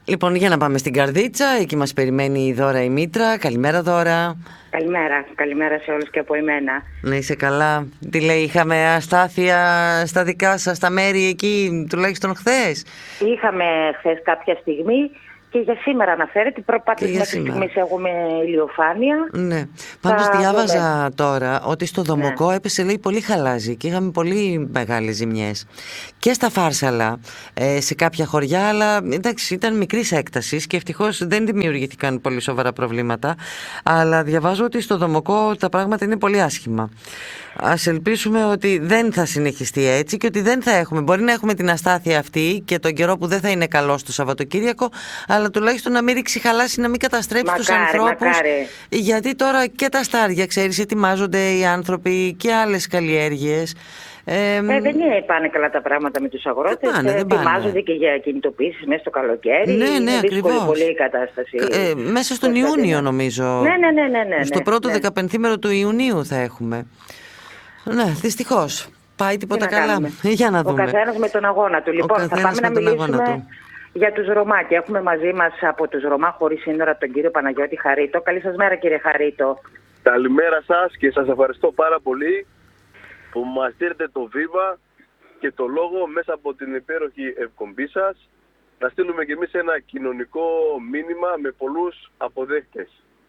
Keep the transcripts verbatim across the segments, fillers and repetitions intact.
Λοιπόν, για να πάμε στην Καρδίτσα. Εκεί μας περιμένει η Δώρα η Μήτρα. Καλημέρα, Δώρα. Καλημέρα, καλημέρα σε όλους και από εμένα. Να είσαι καλά. Τι λέει, είχαμε αστάθεια στα δικά σας, στα μέρη εκεί, τουλάχιστον χθες? Είχαμε χθες κάποια στιγμή και για σήμερα αναφέρεται. Προπάτως μέχρι στιγμής έχουμε ηλιοφάνεια. Ναι. Πάντως διάβαζα δούμε. τώρα ότι στο Δομοκό ναι. έπεσε, λέει, πολύ χαλάζι και είχαμε πολύ μεγάλες ζημιές. Και στα Φάρσαλα, ε, σε κάποια χωριά, αλλά εντάξει, ήταν μικρής έκτασης και ευτυχώς δεν δημιουργήθηκαν πολύ σοβαρά προβλήματα. Αλλά διαβάζω ότι στο Δομοκό τα πράγματα είναι πολύ άσχημα. Ας ελπίσουμε ότι δεν θα συνεχιστεί έτσι και ότι δεν θα έχουμε. Μπορεί να έχουμε την αστάθεια αυτή και τον καιρό που δεν θα είναι καλό στο Σαββατοκύριακο, αλλά τουλάχιστον να μην ρίξει χαλάσει, να μην καταστρέψει μακάρι, τους ανθρώπους. Μακάρι. Γιατί τώρα και τα στάρια, ξέρεις, ετοιμάζονται οι άνθρωποι και άλλες καλλιέργειες. Ε, ε, δεν πάνε καλά τα πράγματα με τους αγρότες. Πάνε, ε, ετοιμάζονται και για κινητοποίησεις μέσα στο καλοκαίρι. Ναι, ναι, είναι δύσκολη πολύ η κατάσταση. Ε, μέσα στον Ιούνιο νομίζω. Ναι, ναι, ναι, ναι, ναι, στο πρώτο ναι. δεκαπενθήμερο του Ιουνίου θα έχουμε. Ναι, δυστυχώς. Πάει τίποτα καλά. Κάνουμε. Για να δούμε. Ο καθένας με τον αγώνα του. Λοιπόν, θα πάμε να μιλήσουμε για τους Ρωμά. Και έχουμε μαζί μας από τους Ρωμά χωρίς σύνορα τον κύριο Παναγιώτη Χαρίτο. Καλή σας μέρα, κύριε Χαρίτο. Καλημέρα σας και σας ευχαριστώ πάρα πολύ που μας δίνετε το βήμα και το λόγο μέσα από την υπέροχη εκπομπή σας να στείλουμε κι εμείς ένα κοινωνικό μήνυμα με πολλούς αποδέχτες.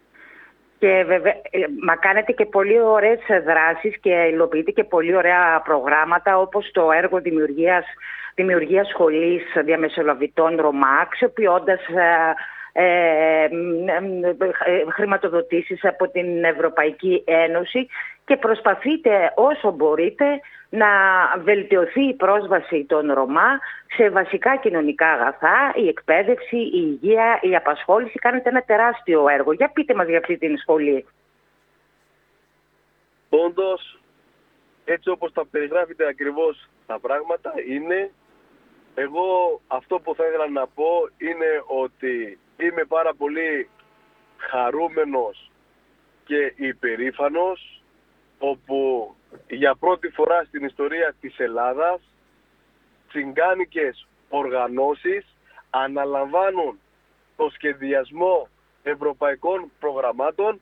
Και βέβαια, μα κάνετε και πολύ ωραίες δράσεις και υλοποιείτε και πολύ ωραία προγράμματα, όπως το έργο δημιουργίας, δημιουργίας σχολής διαμεσολαβητών Ρωμά, αξιοποιώντας ε, ε, ε, χρηματοδοτήσεις από την Ευρωπαϊκή Ένωση και προσπαθείτε όσο μπορείτε να βελτιωθεί η πρόσβαση των Ρωμά σε βασικά κοινωνικά αγαθά, η εκπαίδευση, η υγεία, η απασχόληση. Κάνετε ένα τεράστιο έργο. Για πείτε μας για αυτή την σχολή. Όντως, έτσι όπως τα περιγράφετε ακριβώς τα πράγματα είναι, εγώ αυτό που θα ήθελα να πω είναι ότι είμαι πάρα πολύ χαρούμενος και υπερήφανος όπου για πρώτη φορά στην ιστορία της Ελλάδας τσιγκάνικες οργανώσεις αναλαμβάνουν το σχεδιασμό ευρωπαϊκών προγραμμάτων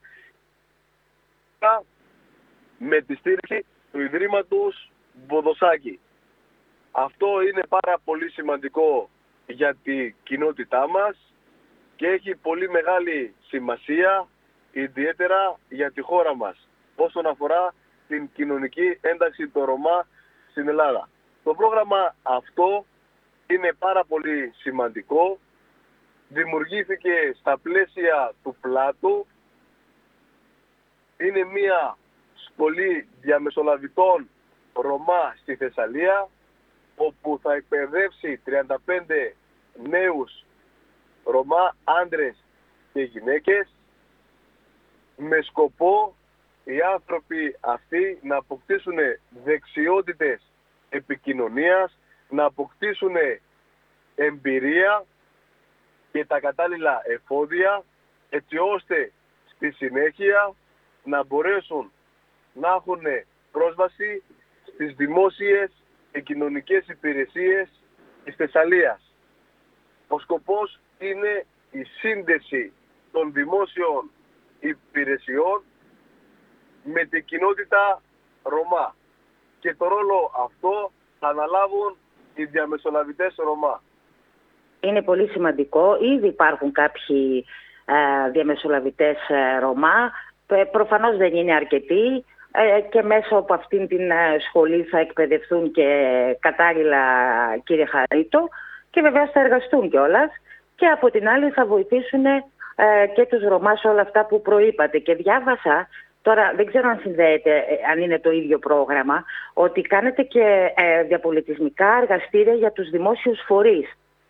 με τη στήριξη του Ιδρύματος Βοδοσάκη. Αυτό είναι πάρα πολύ σημαντικό για την κοινότητά μας και έχει πολύ μεγάλη σημασία ιδιαίτερα για τη χώρα μας όσον αφορά την κοινωνική ένταξη των Ρωμά στην Ελλάδα. Το πρόγραμμα αυτό είναι πάρα πολύ σημαντικό. Δημιουργήθηκε στα πλαίσια του Πλάτου. Είναι μια σχολή διαμεσολαβητών Ρωμά στη Θεσσαλία, όπου θα εκπαιδεύσει τριάντα πέντε νέους Ρωμά άντρες και γυναίκες με σκοπό οι άνθρωποι αυτοί να αποκτήσουν δεξιότητες επικοινωνίας, να αποκτήσουν εμπειρία και τα κατάλληλα εφόδια, έτσι ώστε στη συνέχεια να μπορέσουν να έχουν πρόσβαση στις δημόσιες και κοινωνικές υπηρεσίες της Θεσσαλίας. Ο σκοπός είναι η σύνδεση των δημόσιων υπηρεσιών με την κοινότητα Ρωμά. Και το ρόλο αυτό θα αναλάβουν οι διαμεσολαβητές Ρωμά. Είναι πολύ σημαντικό. Ήδη υπάρχουν κάποιοι ε, διαμεσολαβητές ε, Ρωμά. Ε, προφανώς δεν είναι αρκετοί ε, και μέσα από αυτήν την ε, σχολή θα εκπαιδευτούν και κατάλληλα, κύριε Χαρίτο, και βεβαίως θα εργαστούν κιόλας. Και από την άλλη θα βοηθήσουν ε, και τους Ρωμά σε όλα αυτά που προείπατε. Και διάβασα, τώρα δεν ξέρω αν συνδέεται, ε, αν είναι το ίδιο πρόγραμμα, ότι κάνετε και ε, διαπολιτισμικά εργαστήρια για τους δημόσιους φορείς.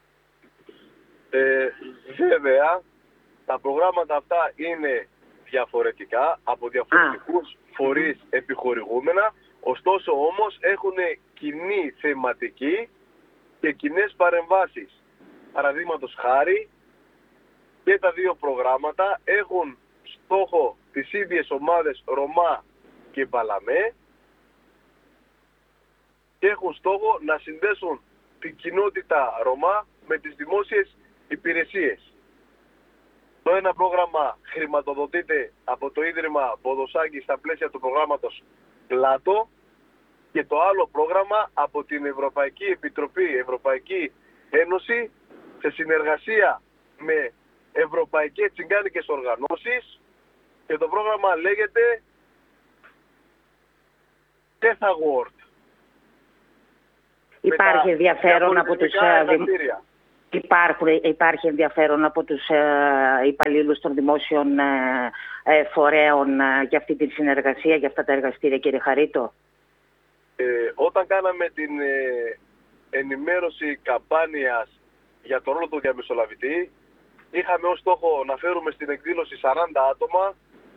Ε, βέβαια, τα προγράμματα αυτά είναι διαφορετικά από διαφορετικούς Α. φορείς επιχορηγούμενα, ωστόσο όμως έχουν κοινή θεματική και κοινές παρεμβάσεις. Παραδείγματος χάρη, και τα δύο προγράμματα έχουν στόχο τις ίδιες ομάδες Ρωμά και Μπαλαμέ και έχουν στόχο να συνδέσουν την κοινότητα Ρωμά με τις δημόσιες υπηρεσίες. Το ένα πρόγραμμα χρηματοδοτείται από το Ίδρυμα Βοδοσάκη στα πλαίσια του προγράμματος Πλάτο και το άλλο πρόγραμμα από την Ευρωπαϊκή Επιτροπή, Ευρωπαϊκή Ένωση, σε συνεργασία με ευρωπαϊκές τσιγκάνικες οργανώσεις, και το πρόγραμμα λέγεται Τεθ Award. Υπάρχει ενδιαφέρον από τους Υπάρχουν, υπάρχει ενδιαφέρον από τους ε, υπαλλήλους των δημόσιων ε, ε, φορέων ε, για αυτή τη συνεργασία, για αυτά τα εργαστήρια, κύριε Χαρίτο? Ε, όταν κάναμε την ε, ενημέρωση καμπάνιας για τον ρόλο του διαμεσολαβητή, είχαμε ως στόχο να φέρουμε στην εκδήλωση σαράντα άτομα.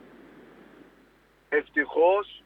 Ευτυχώς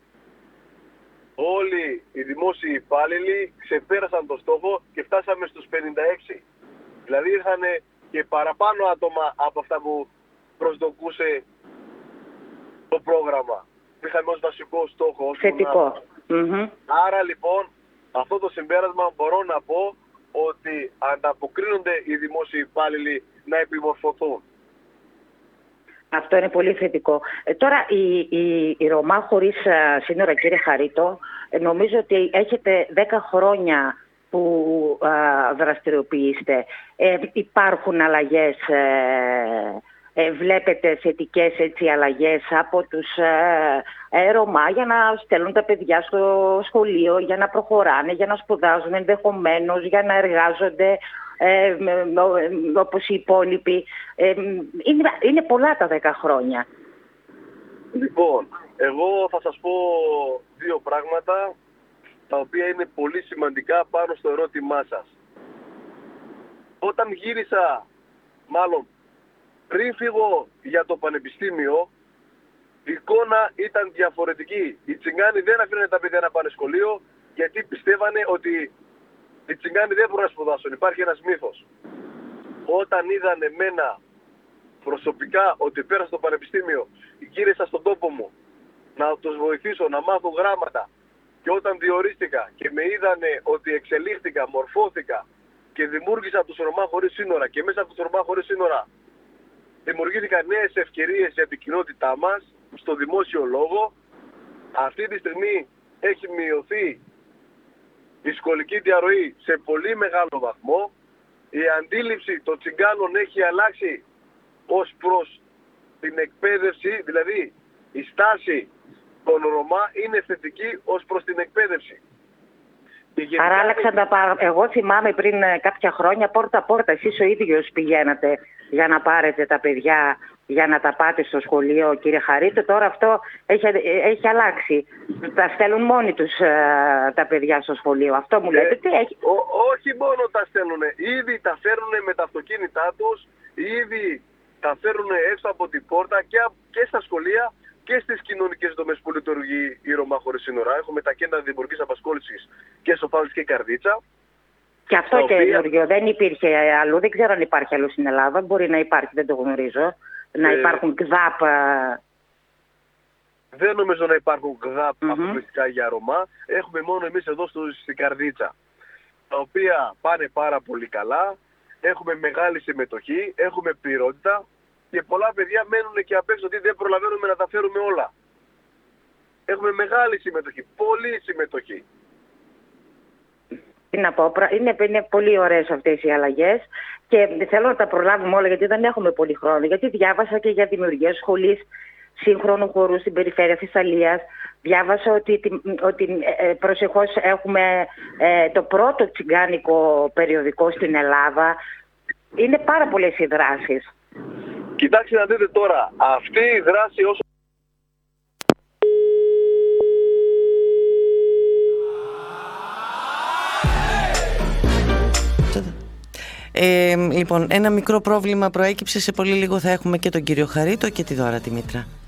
όλοι οι δημόσιοι υπάλληλοι ξεπέρασαν το στόχο και φτάσαμε στους πενήντα έξι. Δηλαδή ήρθαν και παραπάνω άτομα από αυτά που προσδοκούσε το πρόγραμμα. Είχαμε ως βασικό στόχο. Ως θετικό. Mm-hmm. Άρα λοιπόν αυτό το συμπέρασμα μπορώ να πω ότι ανταποκρίνονται οι δημόσιοι υπάλληλοι να επιμορφωθούν. Αυτό είναι πολύ θετικό. Ε, τώρα η, η, η Ρωμά χωρίς α, σύνορα, κύριε Χαρίτο, ε, νομίζω ότι έχετε δέκα χρόνια που α, δραστηριοποιείστε. Ε, υπάρχουν αλλαγές, ε, ε, βλέπετε θετικές έτσι, αλλαγές από τους ε, ε, Ρωμά για να στέλνουν τα παιδιά στο σχολείο, για να προχωράνε, για να σπουδάζουν ενδεχομένως, για να εργάζονται ε, όπως οι υπόλοιποι. Ε, είναι, είναι πολλά τα δέκα χρόνια. Λοιπόν, εγώ θα σας πω δύο πράγματα τα οποία είναι πολύ σημαντικά πάνω στο ερώτημά σας. Όταν γύρισα, μάλλον πριν φύγω για το πανεπιστήμιο, η εικόνα ήταν διαφορετική. Οι τσιγκάνοι δεν αφήνανε τα παιδιά να πάνε σχολείο γιατί πιστεύανε ότι οι τσιγκάνοι δεν μπορούν να σπουδάσουν. Υπάρχει ένας μύθος. Όταν είδαν εμένα προσωπικά ότι πέρασα στο πανεπιστήμιο, γύρισα στον τόπο μου να τους βοηθήσω να μάθουν γράμματα, και όταν διορίστηκα και με είδανε ότι εξελίχθηκα, μορφώθηκα και δημιούργησα τους Ρωμά χωρίς σύνορα, και μέσα από τους Ρωμά χωρίς σύνορα δημιουργήθηκαν νέες ευκαιρίες για την κοινότητά μας στο δημόσιο λόγο, αυτή τη στιγμή έχει μειωθεί η σχολική διαρροή σε πολύ μεγάλο βαθμό. Η αντίληψη των τσιγκάνων έχει αλλάξει ως προς την εκπαίδευση, δηλαδή η στάση των Ρωμά είναι θετική ως προς την εκπαίδευση. Άρα άλλαξαν τα παρα... Εγώ θυμάμαι πριν κάποια χρόνια πόρτα-πόρτα εσείς ο ίδιος πηγαίνατε για να πάρετε τα παιδιά, για να τα πάτε στο σχολείο, κύριε Χαρίτο. Τώρα αυτό έχει, έχει αλλάξει. Τα στέλνουν μόνοι τους ε, τα παιδιά στο σχολείο. Αυτό μου λέτε. Ε, τι έχει... Ό, όχι μόνο τα στέλνουν. Ήδη τα φέρνουν με τα αυτοκίνητά τους. Ήδη τα φέρνουν έξω από την πόρτα και, και στα σχολεία και στις κοινωνικές δομές που λειτουργεί η Ρωμά χωρίς σύνορα. Έχουμε τα κέντρα δημιουργικής απασχόλησης και στο Φάλης και Καρδίτσα. Και αυτό και οποία... Γιώργιο, δεν υπήρχε αλλού. Δεν ξέρω αν υπάρχει αλλού στην Ελλάδα. Μπορεί να υπάρχει, δεν το γνωρίζω. Να ε... υπάρχουν ΚΔΑΠ. Δεν νομίζω να υπάρχουν ΚΔΑΠ mm-hmm. αποκλειστικά για Ρωμά. Έχουμε μόνο εμείς εδώ στο, στην Καρδίτσα, τα οποία πάνε πάρα πολύ καλά. Έχουμε μεγάλη συμμετοχή, έχουμε πληρότητα. Και πολλά παιδιά μένουν και απ' έξω ότι δεν προλαβαίνουμε να τα φέρουμε όλα. Έχουμε μεγάλη συμμετοχή, πολύ συμμετοχή. Τι να πω, είναι, είναι πολύ ωραίες αυτές οι αλλαγές και θέλω να τα προλάβουμε όλα γιατί δεν έχουμε πολύ χρόνο. Γιατί διάβασα και για δημιουργία σχολής σύγχρονου χορού στην περιφέρεια Θεσσαλίας. Διάβασα ότι, ότι ε, προσεχώς έχουμε ε, το πρώτο τσιγκάνικο περιοδικό στην Ελλάδα. Είναι πάρα πολλές οι δράσεις. Κοιτάξτε να δείτε τώρα, αυτή η δράση όσο... Ε, λοιπόν, ένα μικρό πρόβλημα προέκυψε, σε πολύ λίγο θα έχουμε και τον κύριο Χαρίτο και τη Δώρα τη Μήτρα.